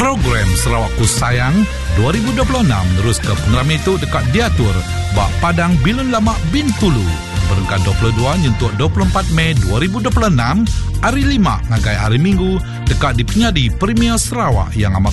Program Sarawakku Sayang 2026 terus ke pengeram itu dekat diatur bak Padang Bilun Lama Bintulu berengkat 22 nyentuk 24 Mei 2026 hari 5 ngagai hari Minggu dekat di penyadi Premier Sarawak yang amat